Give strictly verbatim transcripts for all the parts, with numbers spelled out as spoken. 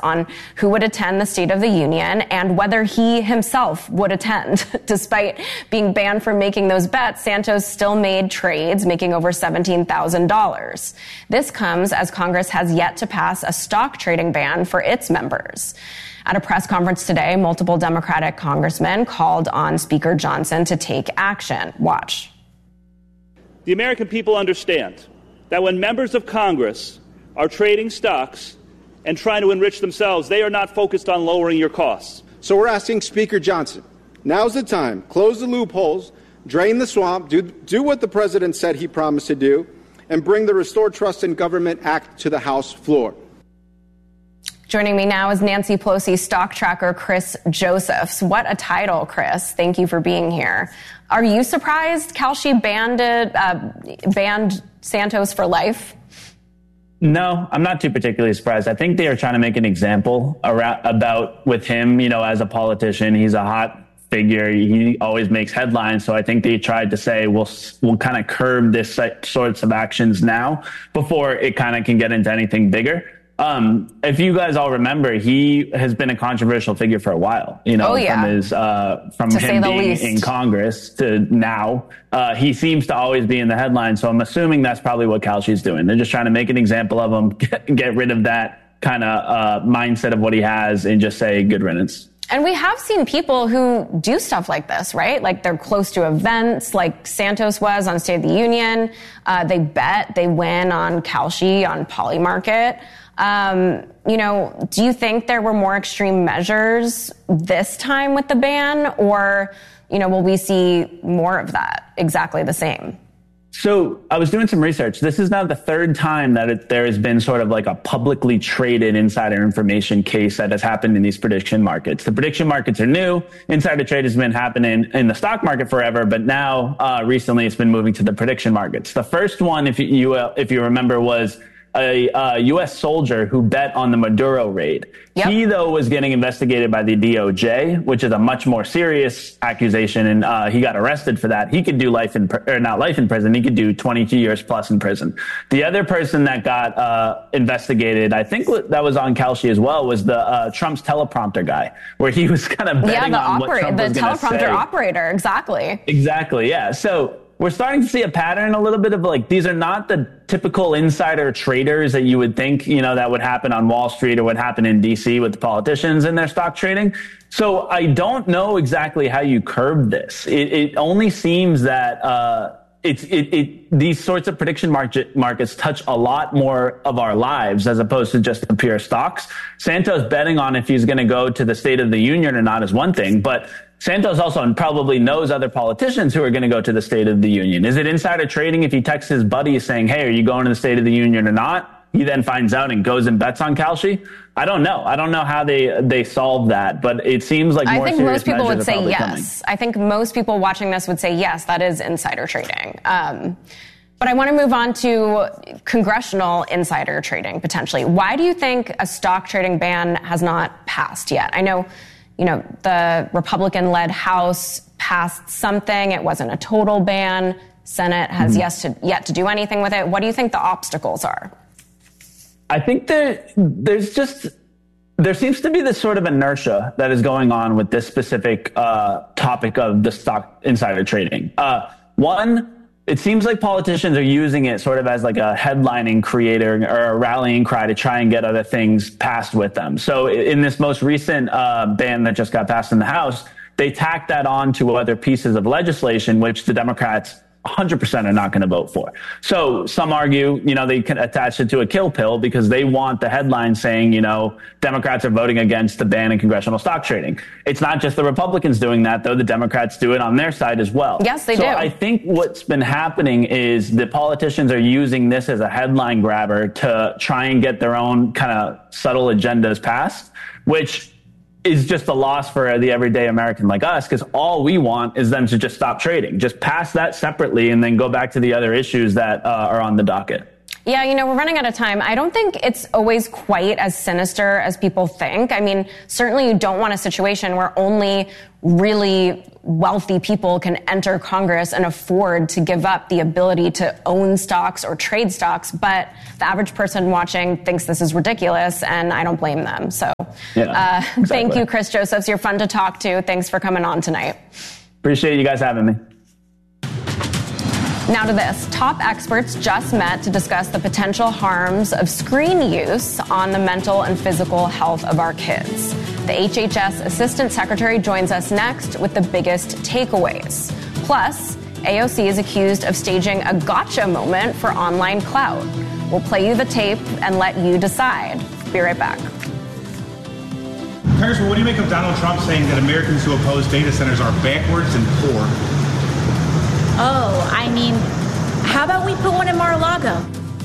on who would attend the State of the Union and whether he himself would attend. Despite being banned from making those bets, Santos still made trades, making over seventeen thousand dollars. This comes as Congress has yet to pass a stock trading ban for its members. At a press conference today, multiple Democratic congressmen called on Speaker Johnson to take action. Watch. The American people understand that when members of Congress are trading stocks and trying to enrich themselves, they are not focused on lowering your costs. So we're asking Speaker Johnson, now's the time. Close the loopholes, drain the swamp, do, do what the president said he promised to do, and bring the Restore Trust in Government Act to the House floor. Joining me now is Nancy Pelosi stock tracker Chris Josephs. What a title, Chris. Thank you for being here. Are you surprised Kalshi banned, it, uh, banned Santos for life? No, I'm not too particularly surprised. I think they are trying to make an example around, about with him, you know, as a politician. He's a hot figure. He always makes headlines. So I think they tried to say, we'll, we'll kind of curb this sorts of actions now before it kind of can get into anything bigger. Um, if you guys all remember, he has been a controversial figure for a while, you know, oh, yeah. from his, uh, from to him being least. in Congress to now, uh, he seems to always be in the headlines. So I'm assuming that's probably what Kalshi's doing. They're just trying to make an example of him, get, get rid of that kind of, uh, mindset of what he has and just say good riddance. And we have seen people who do stuff like this, right? Like they're close to events like Santos was on State of the Union. Uh, they bet, they win on Kalshi, on Polymarket. Um, you know, do you think there were more extreme measures this time with the ban, or, you know, will we see more of that exactly the same? So I was doing some research. This is now the third time that it, there has been sort of like a publicly traded insider information case that has happened in these prediction markets. The prediction markets are new. Insider trade has been happening in the stock market forever, but now uh, recently it's been moving to the prediction markets. The first one, if you uh, if you remember, was a uh, U S soldier who bet on the Maduro raid. Yep. He, though, was getting investigated by the D O J, which is a much more serious accusation, and uh, he got arrested for that. He could do life in, or not life in prison, he could do twenty-two years plus in prison. The other person that got uh, investigated, I think that was on Kalshi as well, was the uh, Trump's teleprompter guy, where he was kind of betting yeah, the on opera- what Trump the was going to say. The teleprompter operator, exactly. Exactly, yeah. So we're starting to see a pattern a little bit of like, these are not the typical insider traders that you would think, you know, that would happen on Wall Street or would happen in D C with the politicians in their stock trading. So I don't know exactly how you curb this. It, it only seems that, uh, it's, it, it, these sorts of prediction market markets touch a lot more of our lives as opposed to just the pure stocks. Santos betting on if he's going to go to the State of the Union or not is one thing, but Santos also probably knows other politicians who are going to go to the State of the Union. Is it insider trading if he texts his buddy saying, hey, are you going to the State of the Union or not? He then finds out and goes and bets on Kalshi? I don't know. I don't know how they they solve that, but it seems like more I think serious most people would measures are say probably yes. coming. I think most people watching this would say yes, that is insider trading. Um, but I want to move on to congressional insider trading, potentially. Why do you think a stock trading ban has not passed yet? I know, you know, the Republican-led House passed something. It wasn't a total ban. Senate has mm-hmm. yet to, yet to do anything with it. What do you think the obstacles are? I think there, there's just, there seems to be this sort of inertia that is going on with this specific uh, topic of the stock insider trading. Uh, one, it seems like politicians are using it sort of as like a headlining creator or a rallying cry to try and get other things passed with them. So in this most recent uh, ban that just got passed in the House, they tacked that on to other pieces of legislation, which the Democrats one hundred percent are not going to vote for. So some argue, you know, they can attach it to a kill pill because they want the headline saying, you know, Democrats are voting against the ban in congressional stock trading. It's not just the Republicans doing that, though. The Democrats do it on their side as well. Yes, they so do. I think what's been happening is the politicians are using this as a headline grabber to try and get their own kind of subtle agendas passed, which is just a loss for the everyday American like us, because all we want is them to just stop trading, just pass that separately and then go back to the other issues that uh, are on the docket. Yeah, you know, we're running out of time. I don't think it's always quite as sinister as people think. I mean, certainly you don't want a situation where only really wealthy people can enter Congress and afford to give up the ability to own stocks or trade stocks. But the average person watching thinks this is ridiculous, and I don't blame them. So yeah, uh, exactly. Thank you, Chris Josephs. You're fun to talk to. Thanks for coming on tonight. Appreciate you guys having me. Now to this. Top experts just met to discuss the potential harms of screen use on the mental and physical health of our kids. The H H S Assistant Secretary joins us next with the biggest takeaways. Plus, A O C is accused of staging a gotcha moment for online clout. We'll play you the tape and let you decide. Be right back. Congressman, what do you make of Donald Trump saying that Americans who oppose data centers are backwards and poor? Oh, I mean, how about we put one in Mar-a-Lago?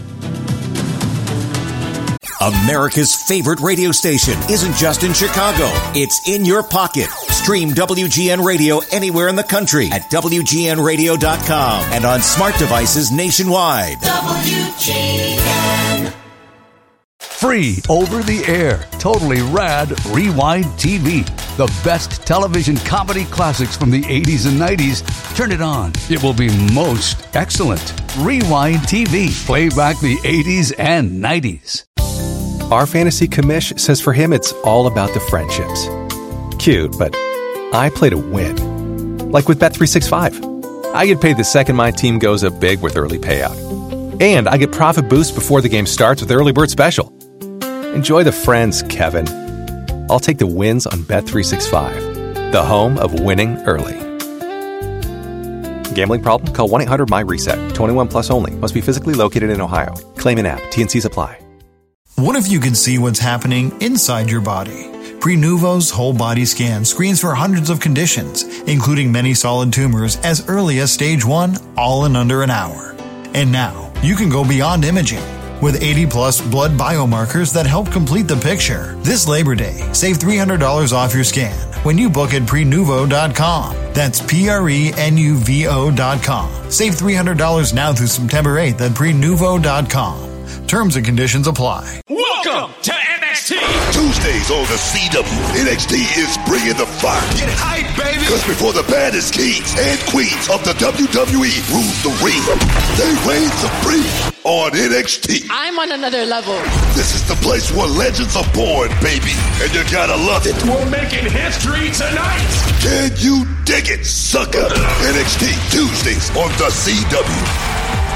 America's favorite radio station isn't just in Chicago. It's in your pocket. Stream W G N Radio anywhere in the country at W G N radio dot com and on smart devices nationwide. W G N. Free over the air, totally rad Rewind T V. The best television comedy classics from the eighties and nineties. Turn it on. It will be most excellent. Rewind T V. Play back the eighties and nineties. Our fantasy commish says for him it's all about the friendships. Cute, but I play to win. Like with Bet three sixty-five. I get paid the second my team goes up big with early payout. And I get profit boost before the game starts with Early Bird Special. Enjoy the friends, Kevin. I'll take the wins on Bet three sixty-five, the home of winning early. Gambling problem? Call one eight hundred M Y reset. twenty-one plus only. Must be physically located in Ohio. Claim in app. T and C's apply. What if you could see what's happening inside your body? Prenuvo's whole body scan screens for hundreds of conditions, including many solid tumors as early as stage one, all in under an hour. And now, you can go beyond imaging. With eighty plus blood biomarkers that help complete the picture. This Labor Day, save three hundred dollars off your scan when you book at prenuvo dot com. That's P R E N U V O dot com. Save three hundred dollars now through September eighth at prenuvo dot com. Terms and conditions apply. Welcome to N X T. Tuesdays on the C W, N X T is bringing the fire. Get hype, baby. Because before the baddest kings and queens of the W W E rule the ring, they reign supreme on N X T. I'm on another level. This is the place where legends are born, baby. And you gotta love it. We're making history tonight. Can you dig it, sucker? N X T, Tuesdays on the C W.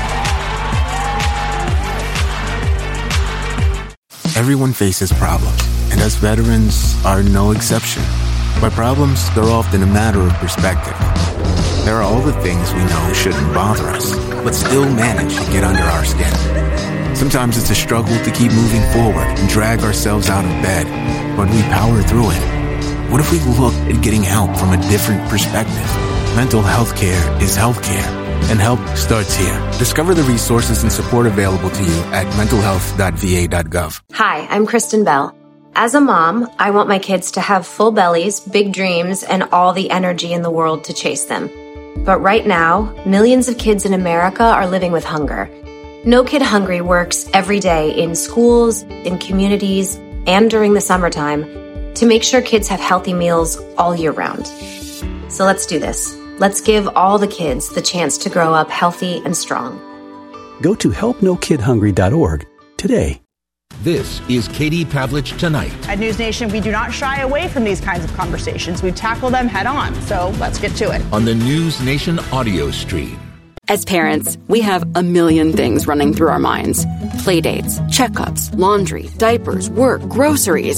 Everyone faces problems, and us veterans are no exception. But problems, they're often a matter of perspective. There are all the things we know shouldn't bother us, but still manage to get under our skin. Sometimes it's a struggle to keep moving forward and drag ourselves out of bed, but we power through it. What if we looked at getting help from a different perspective? Mental health care is health care. And help starts here. Discover the resources and support available to you at mental health dot v a dot gov. Hi, I'm Kristen Bell. As a mom, I want my kids to have full bellies, big dreams, and all the energy in the world to chase them. But right now, millions of kids in America are living with hunger. No Kid Hungry works every day in schools, in communities, and during the summertime to make sure kids have healthy meals all year round. So let's do this. Let's give all the kids the chance to grow up healthy and strong. Go to help no kid hungry dot org today. This is Katie Pavlich Tonight. At News Nation, we do not shy away from these kinds of conversations. We tackle them head on. So let's get to it. On the News Nation audio stream. As parents, we have a million things running through our minds. Playdates, checkups, laundry, diapers, work, groceries.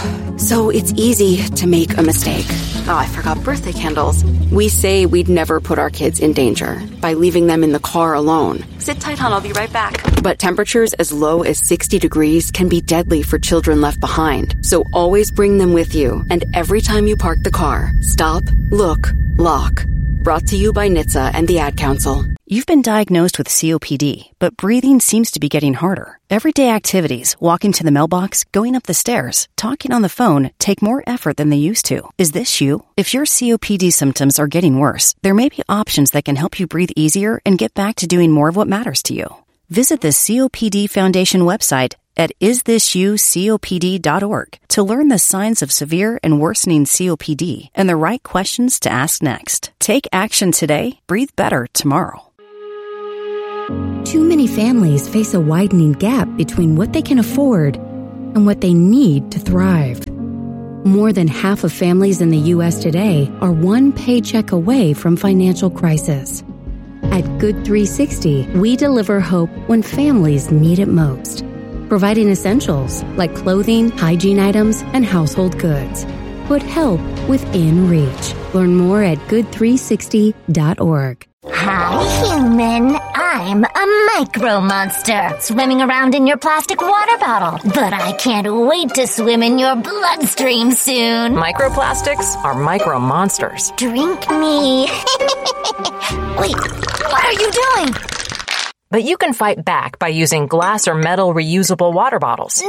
So it's easy to make a mistake. Oh, I forgot birthday candles. We say we'd never put our kids in danger by leaving them in the car alone. Sit tight, hon. I'll be right back. But temperatures as low as sixty degrees can be deadly for children left behind. So always bring them with you. And every time you park the car, stop, look, lock. Brought to you by N H T S A and the Ad Council. You've been diagnosed with C O P D, but breathing seems to be getting harder. Everyday activities, walking to the mailbox, going up the stairs, talking on the phone, take more effort than they used to. Is this you? If your C O P D symptoms are getting worse, there may be options that can help you breathe easier and get back to doing more of what matters to you. Visit the C O P D Foundation website at is this you copd dot org to learn the signs of severe and worsening C O P D and the right questions to ask next. Take action today. Breathe better tomorrow. Too many families face a widening gap between what they can afford and what they need to thrive. More than half of families in the U S today are one paycheck away from financial crisis. At Good three sixty, we deliver hope when families need it most, providing essentials like clothing, hygiene items, and household goods. Put help within reach. Learn more at good three sixty dot org. Hi, human. I'm a micro monster swimming around in your plastic water bottle. But I can't wait to swim in your bloodstream soon. Microplastics are micro monsters. Drink me. Wait, what are you doing? But you can fight back by using glass or metal reusable water bottles.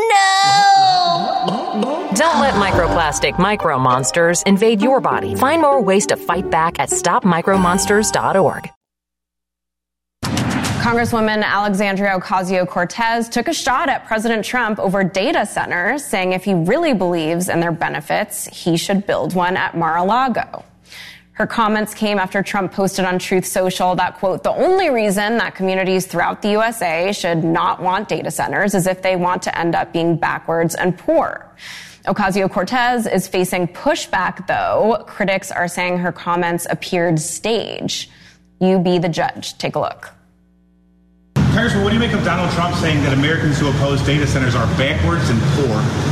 No! Don't let microplastic micro monsters invade your body. Find more ways to fight back at stop micro monsters dot org. Congresswoman Alexandria Ocasio-Cortez took a shot at President Trump over data centers, saying if he really believes in their benefits, he should build one at Mar-a-Lago. Her comments came after Trump posted on Truth Social that, quote, the only reason that communities throughout the U S A should not want data centers is if they want to end up being backwards and poor. Ocasio-Cortez is facing pushback, though. Critics are saying her comments appeared staged. You be the judge. Take a look. Congressman, what do you make of Donald Trump saying that Americans who oppose data centers are backwards and poor?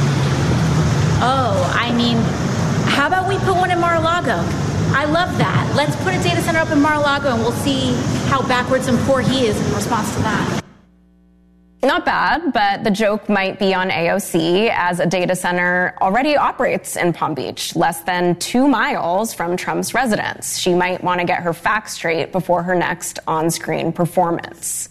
Oh, I mean, how about we put one in Mar-a-Lago? I love that. Let's put a data center up in Mar-a-Lago and we'll see how backwards and poor he is in response to that. Not bad, but the joke might be on A O C, as a data center already operates in Palm Beach, less than two miles from Trump's residence. She might want to get her facts straight before her next on-screen performance.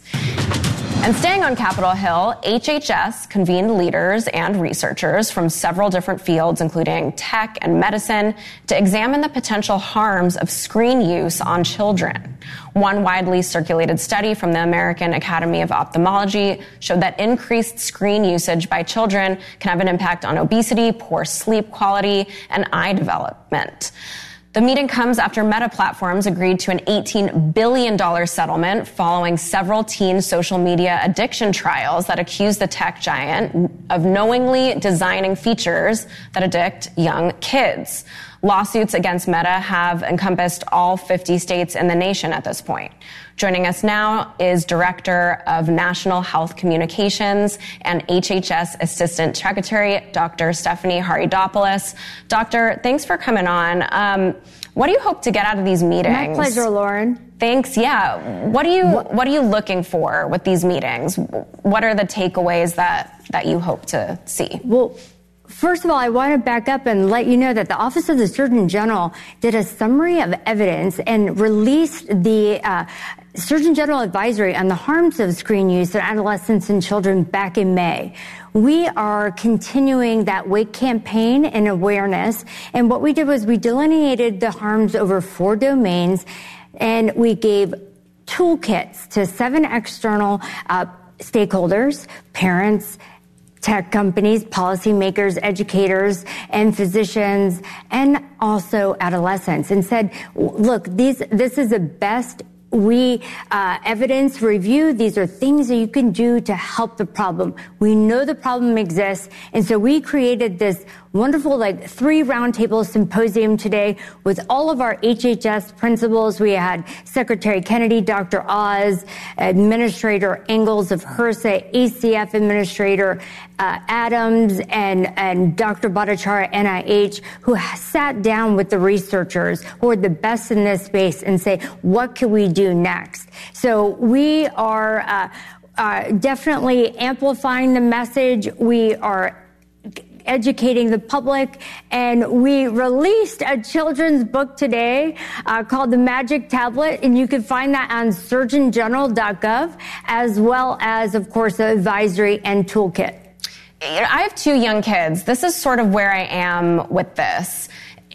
And staying on Capitol Hill, H H S convened leaders and researchers from several different fields, including tech and medicine, to examine the potential harms of screen use on children. One widely circulated study from the American Academy of Ophthalmology showed that increased screen usage by children can have an impact on obesity, poor sleep quality, and eye development. The meeting comes after Meta Platforms agreed to an eighteen billion dollars settlement following several teen social media addiction trials that accuse the tech giant of knowingly designing features that addict young kids. Lawsuits against Meta have encompassed all fifty states in the nation at this point. Joining us now is Director of National Health Communications and H H S Assistant Secretary, Doctor Stephanie Haridopoulos. Doctor, thanks for coming on. Um, what do you hope to get out of these meetings? My pleasure, Lauren. Thanks. Yeah. What are you What are you looking for with these meetings? What are the takeaways that that you hope to see? Well, first of all, I want to back up and let you know that the Office of the Surgeon General did a summary of evidence and released the uh, Surgeon General advisory on the harms of screen use in adolescents and children back in May. We are continuing that WAKE campaign and awareness. And what we did was we delineated the harms over four domains, and we gave toolkits to seven external uh, stakeholders, parents, tech companies, policymakers, educators, and physicians, and also adolescents, and said, look, these, this is the best we uh, evidence review. These are things that you can do to help the problem. We know the problem exists, and so we created this wonderful, like, three roundtable symposium today with all of our H H S principals. We had Secretary Kennedy, Doctor Oz, Administrator Engels of HRSA, A C F Administrator uh, Adams, and, and Doctor Bhattacharya, N I H, who sat down with the researchers who are the best in this space and say, what can we do next? So we are uh, uh, definitely amplifying the message. We are educating the public, and we released a children's book today uh, called The Magic Tablet, and you can find that on surgeon general dot gov, as well as, of course, the advisory and toolkit. I have two young kids. This is sort of where I am with this.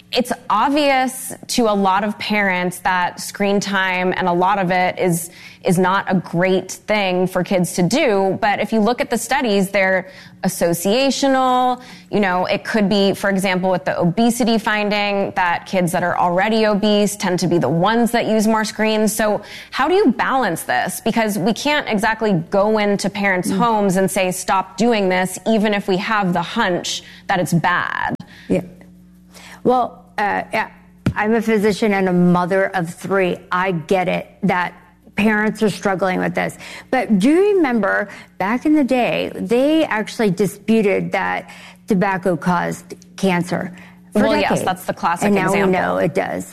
it's obvious to a lot of parents that screen time and a lot of it is is not a great thing for kids to do. But if you look at the studies, they're associational. You know, it could be, for example, with the obesity finding that kids that are already obese tend to be the ones that use more screens. So how do you balance this? Because we can't exactly go into parents' mm-hmm. homes and say, stop doing this, even if we have the hunch that it's bad. Yeah. Well, uh, yeah, I'm a physician and a mother of three. I get it that parents are struggling with this. But do you remember back in the day, they actually disputed that tobacco caused cancer for well, decades. Yes, that's the classic and now example. We know it does.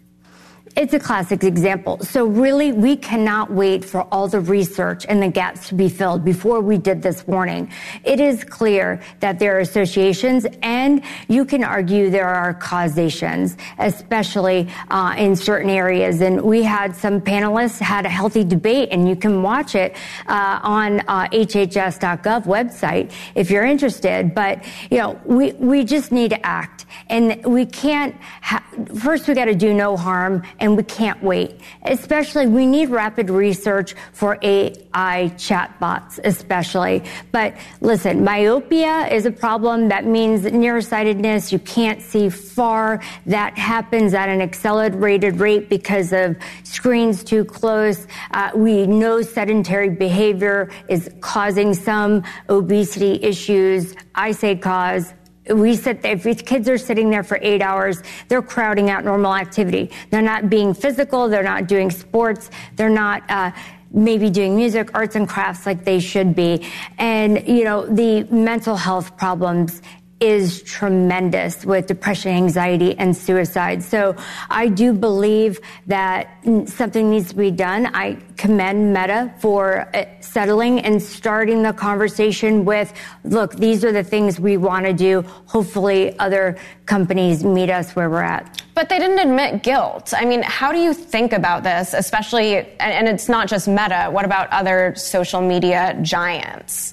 It's a classic example. So really, we cannot wait for all the research and the gaps to be filled before we did this warning. It is clear that there are associations, and you can argue there are causations, especially uh, in certain areas. And we had some panelists had a healthy debate, and you can watch it uh, on uh, H H S dot gov website if you're interested. But, you know, we, we just need to act. And we can't, ha- first we got to do no harm, and we can't wait. Especially, we need rapid research for A I chatbots, especially. But listen, myopia is a problem. That means nearsightedness. You can't see far. That happens at an accelerated rate because of screens too close. Uh, we know sedentary behavior is causing some obesity issues. I say cause. We sit there, if kids are sitting there for eight hours, they're crowding out normal activity. They're not being physical. They're not doing sports. They're not uh, maybe doing music, arts and crafts like they should be. And, you know, the mental health problems is tremendous with depression, anxiety, and suicide. So I do believe that something needs to be done. I commend Meta for settling and starting the conversation with, look, these are the things we want to do. Hopefully other companies meet us where we're at. But they didn't admit guilt. I mean, how do you think about this, especially, and it's not just Meta, what about other social media giants?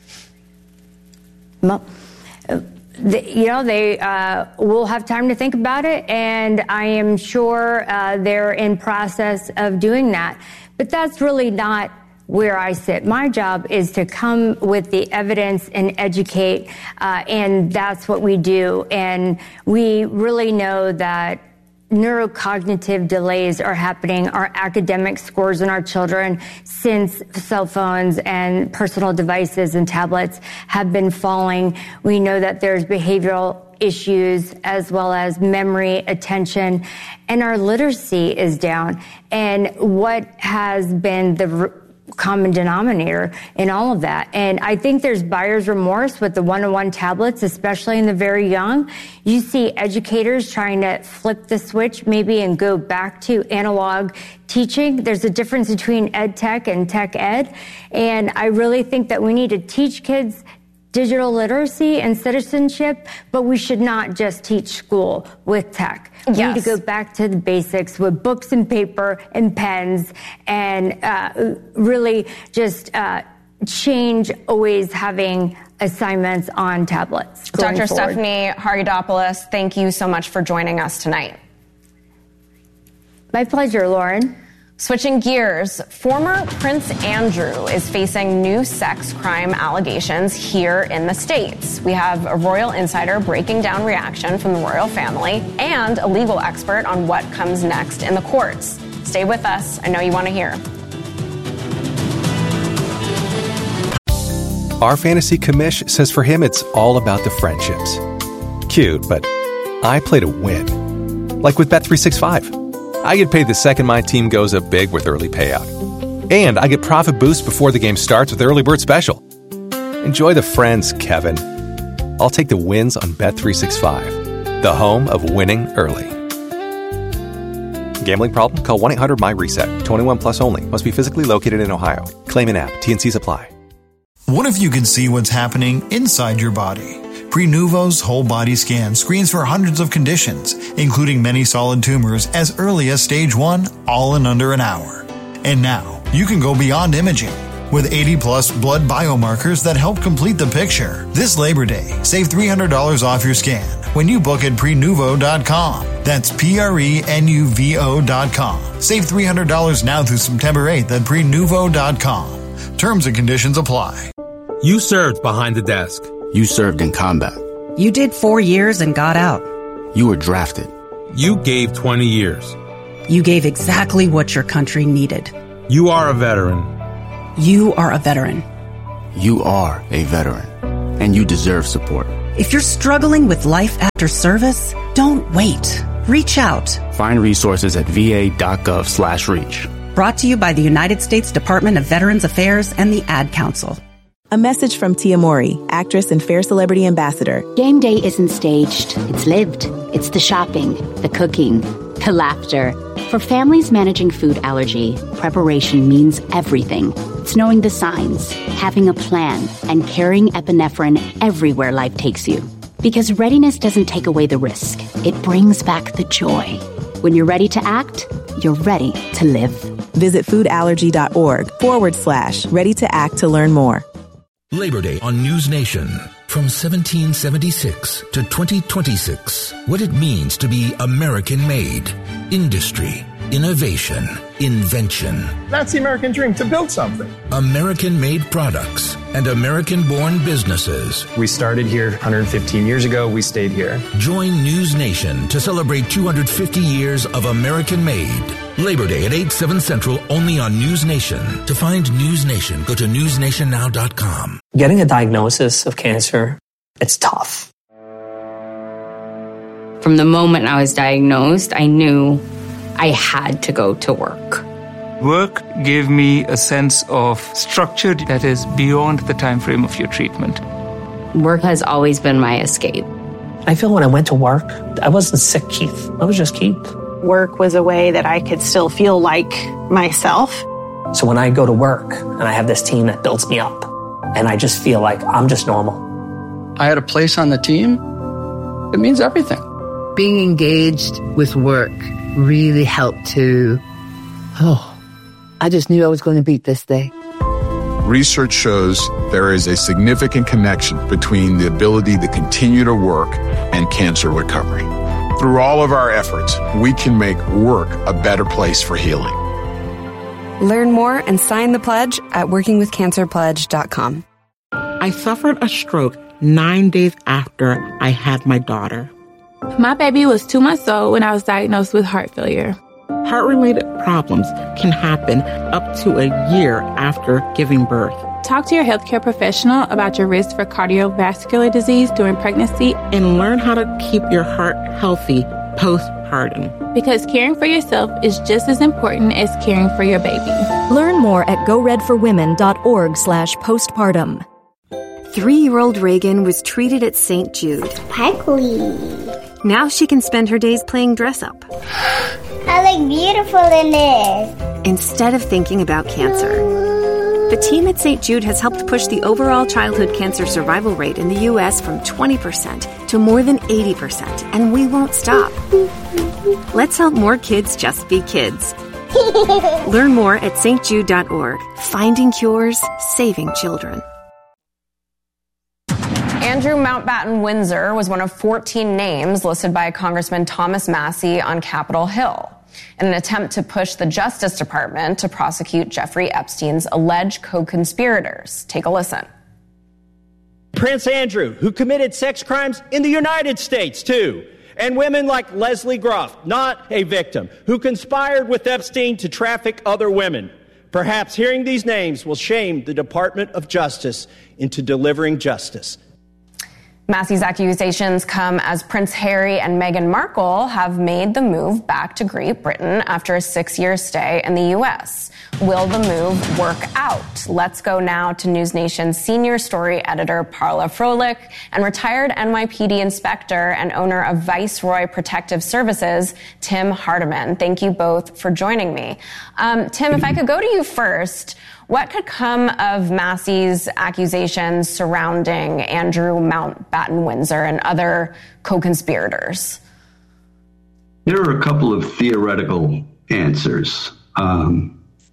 Well, The, you know, they uh, will have time to think about it, and I am sure uh, they're in process of doing that. But that's really not where I sit. My job is to come with the evidence and educate, uh, and that's what we do. And we really know that neurocognitive delays are happening. Our academic scores in our children since cell phones and personal devices and tablets have been falling. We know that there's behavioral issues as well as memory, attention, and our literacy is down. And what has been the common denominator in all of that? And I think there's buyer's remorse with the one-to-one tablets, especially in the very young. You see educators trying to flip the switch maybe and go back to analog teaching. There's a difference between ed tech and tech ed. And I really think that we need to teach kids digital literacy and citizenship, but we should not just teach school with tech. We Yes. need to go back to the basics with books and paper and pens, and uh, really just uh, change always having assignments on tablets. Doctor forward. Stephanie Haridopoulos, thank you so much for joining us tonight. My pleasure, Lauren. Switching gears, former Prince Andrew is facing new sex crime allegations here in the States. We have a royal insider breaking down reaction from the royal family and a legal expert on what comes next in the courts. Stay with us. I know you want to hear. Our fantasy commish says for him it's all about the friendships. Cute, but I play to win. Like with Bet three sixty-five. I get paid the second my team goes up big with early payout. And I get profit boosts before the game starts with Early Bird Special. Enjoy the friends, Kevin. I'll take the wins on Bet three sixty-five, the home of winning early. Gambling problem? Call one eight hundred M Y reset. twenty-one plus only. Must be physically located in Ohio. Claim an app. T and C's apply. What if you could see what's happening inside your body? Prenuvo's whole body scan screens for hundreds of conditions, including many solid tumors as early as stage one, all in under an hour. And now, you can go beyond imaging. with eighty plus blood biomarkers that help complete the picture. This Labor Day, save three hundred dollars off your scan when you book at prenuvo dot com. That's P R E N U V O dot com. Save three hundred dollars now through September eighth at prenuvo dot com. Terms and conditions apply. You served behind the desk. You served in combat. You did four years and got out. You were drafted. You gave twenty years. You gave exactly what your country needed. You are a veteran. You are a veteran. You are a veteran. And you deserve support. If you're struggling with life after service, don't wait. Reach out. Find resources at va.gov slash reach. Brought to you by the United States Department of Veterans Affairs and the Ad Council. A message from Tia Mori, actress and Fair Celebrity Ambassador. Game day isn't staged. It's lived. It's the shopping, the cooking, the laughter. For families managing food allergy, preparation means everything. It's knowing the signs, having a plan, and carrying epinephrine everywhere life takes you. Because readiness doesn't take away the risk. It brings back the joy. When you're ready to act, you're ready to live. Visit foodallergy.org forward slash ready to act to learn more. Labor Day on News Nation. From seventeen seventy-six to twenty twenty-six. What it means to be American-made. Industry, innovation, invention. That's the American dream, to build something. American-made products and American-born businesses. We started here one hundred fifteen years ago. We stayed here. Join News Nation to celebrate two hundred fifty years of American-made. Labor Day at eight, seven Central, only on News Nation. To find News Nation, go to news nation now dot com. Getting a diagnosis of cancer, it's tough. From the moment I was diagnosed, I knew I had to go to work. Work gave me a sense of structure that is beyond the time frame of your treatment. Work has always been my escape. I feel when I went to work, I wasn't sick Keith. I was just Keith. Work was a way that I could still feel like myself. So when I go to work and I have this team that builds me up, and I just feel like I'm just normal. I had a place on the team. It means everything. Being engaged with work really helped to, oh, I just knew I was going to beat this day. Research shows there is a significant connection between the ability to continue to work and cancer recovery. Through all of our efforts, we can make work a better place for healing. Learn more and sign the pledge at working with cancer pledge dot com. I suffered a stroke nine days after I had my daughter. My baby was two months old when I was diagnosed with heart failure. Heart-related problems can happen up to a year after giving birth. Talk to your healthcare professional about your risk for cardiovascular disease during pregnancy and learn how to keep your heart healthy postpartum. Because caring for yourself is just as important as caring for your baby. Learn more at go red for women dot org slash postpartum. Three-year-old Reagan was treated at Saint Jude. Sparkly. Now she can spend her days playing dress-up. I look beautiful in this. Instead of thinking about cancer. The team at Saint Jude has helped push the overall childhood cancer survival rate in the U S from twenty percent to more than eighty percent, and we won't stop. Let's help more kids just be kids. Learn more at st jude dot org. Finding cures, saving children. Andrew Mountbatten Windsor was one of fourteen names listed by Congressman Thomas Massie on Capitol Hill in an attempt to push the Justice Department to prosecute Jeffrey Epstein's alleged co-conspirators. Take a listen. Prince Andrew, who committed sex crimes in the United States, too. And women like Leslie Groff, not a victim, who conspired with Epstein to traffic other women. Perhaps hearing these names will shame the Department of Justice into delivering justice. Massie's accusations come as Prince Harry and Meghan Markle have made the move back to Great Britain after a six-year stay in the U S. Will the move work out? Let's go now to News Nation's senior story editor, Parla Froelich, and retired N Y P D inspector and owner of Viceroy Protective Services, Tim Hardiman. Thank you both for joining me. Um, Tim, if I could go to you first, what could come of Massie's accusations surrounding Andrew Mountbatten Windsor and other co-conspirators? There are a couple of theoretical answers. Um,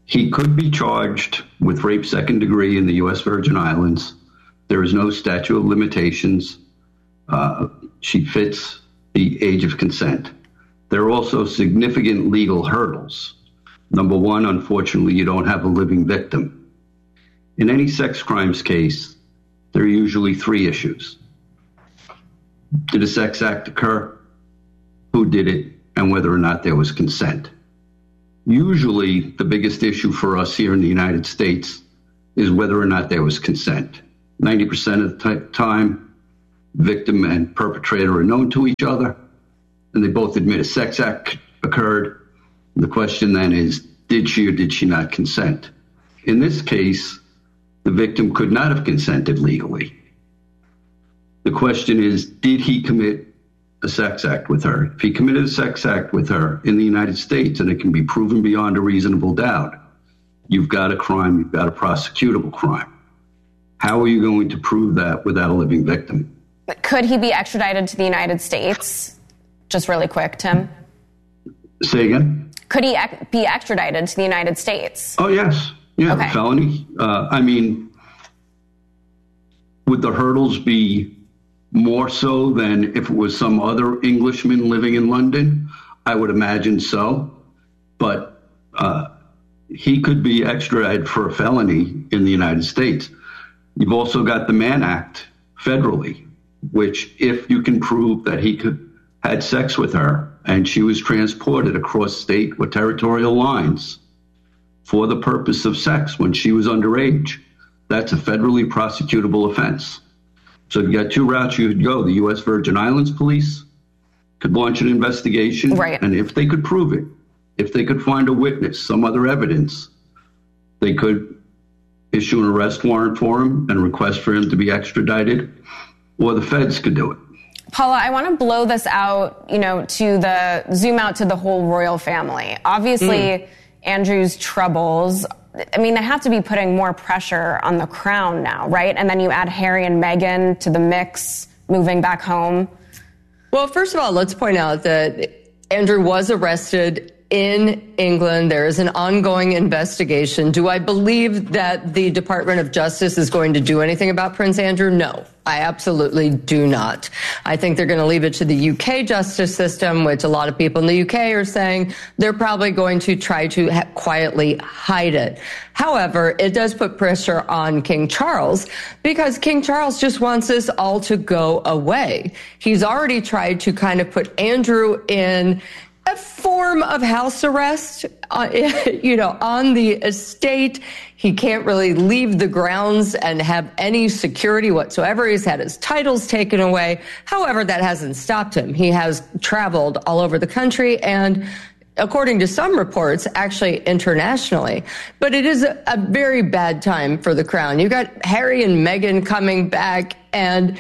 He could be charged with rape second degree in the U S Virgin Islands. There is no statute of limitations. Uh, she fits the age of consent. There are also significant legal hurdles. Number one, unfortunately, you don't have a living victim. In any sex crimes case, there are usually three issues. Did a sex act occur? Who did it? And whether or not there was consent. Usually, the biggest issue for us here in the United States is whether or not there was consent. ninety percent of the t- time, victim and perpetrator are known to each other, and they both admit a sex act occurred. The question then is, did she or did she not consent? In this case, the victim could not have consented legally. The question is, did he commit a sex act with her? If he committed a sex act with her in the United States and it can be proven beyond a reasonable doubt, you've got a crime, you've got a prosecutable crime. How are you going to prove that without a living victim? Could he be extradited to the United States? Just really quick, Tim. Say again? Could he ex- be extradited to the United States? Oh, yes. Yeah, okay. Felony. Uh, I mean, would the hurdles be more so than if it was some other Englishman living in London? I would imagine so. But uh, he could be extradited for a felony in the United States. You've also got the Mann Act federally, which if you can prove that he could had sex with her and she was transported across state or territorial lines for the purpose of sex when she was underage, that's a federally prosecutable offense. So you've got two routes you could go. The U S Virgin Islands police could launch an investigation. Right. And if they could prove it, if they could find a witness, some other evidence, they could issue an arrest warrant for him and request for him to be extradited, or the feds could do it. Paula, I want to blow this out, you know, to the zoom out to the whole royal family. Obviously, mm. Andrew's troubles, I mean, they have to be putting more pressure on the crown now, right? And then you add Harry and Meghan to the mix, moving back home. Well, first of all, let's point out that Andrew was arrested in England. There is an ongoing investigation. Do I believe that the Department of Justice is going to do anything about Prince Andrew? No, I absolutely do not. I think they're going to leave it to the U K justice system, which a lot of people in the U K are saying they're probably going to try to ha- quietly hide it. However, it does put pressure on King Charles because King Charles just wants this all to go away. He's already tried to kind of put Andrew in a form of house arrest, uh, you know, on the estate. He can't really leave the grounds and have any security whatsoever. He's had his titles taken away. However, that hasn't stopped him. He has traveled all over the country and, according to some reports, actually internationally. But it is a, a very bad time for the crown. You've got Harry and Meghan coming back, and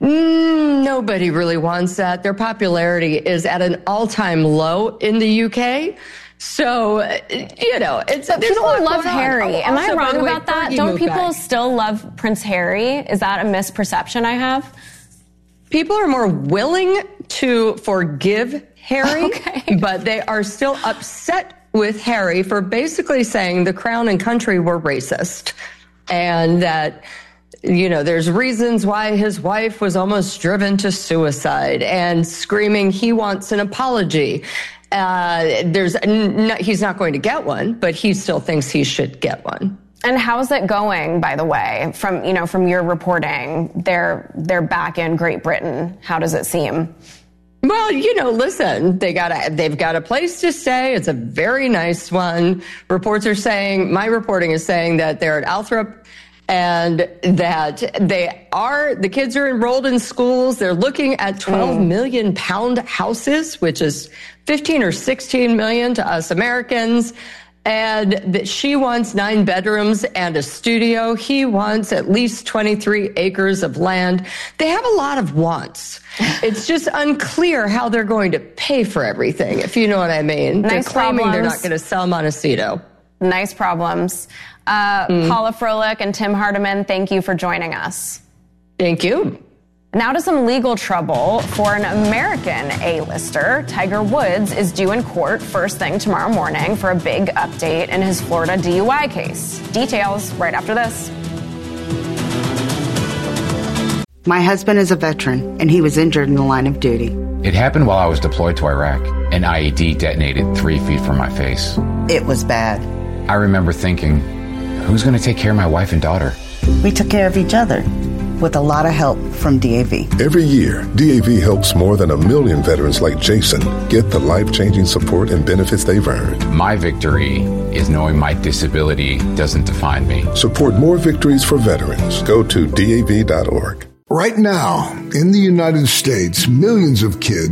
Mm, nobody really wants that. Their popularity is at an all-time low in the U K. So, you know, it's but people love Harry. Oh, Am also, I wrong way, about that? Don't people back. still love Prince Harry? Is that a misperception I have? People are more willing to forgive Harry, okay. but they are still upset with Harry for basically saying the crown and country were racist, and that, you know, there's reasons why his wife was almost driven to suicide, and screaming he wants an apology. Uh, there's n- he's not going to get one, but he still thinks he should get one. And how's it going, by the way, from, you know, from your reporting? They're they're back in Great Britain. How does it seem? Well, you know, listen, they got a, they've got a place to stay. It's a very nice one. Reports are saying, my reporting is saying that they're at Althorp, and that they are, the kids are enrolled in schools. They're looking at twelve mm. million pound houses, which is fifteen or sixteen million to us Americans. And that she wants nine bedrooms and a studio. He wants at least twenty-three acres of land. They have a lot of wants. It's just unclear how they're going to pay for everything, if you know what I mean. Nice they're claiming problems. They're not going to sell Montecito. Nice problems. Uh, mm. Paula Froelich and Tim Hardiman, thank you for joining us. Thank you. Now to some legal trouble for an American A-lister. Tiger Woods is due in court first thing tomorrow morning for a big update in his Florida D U I case. Details right after this. My husband is a veteran, and he was injured in the line of duty. It happened while I was deployed to Iraq. An I E D detonated three feet from my face. It was bad. I remember thinking, who's going to take care of my wife and daughter? We took care of each other, with a lot of help from D A V. Every year, D A V helps more than a million veterans like Jason get the life-changing support and benefits they've earned. My victory is knowing my disability doesn't define me. Support more victories for veterans. Go to D A V dot org. Right now, in the United States, millions of kids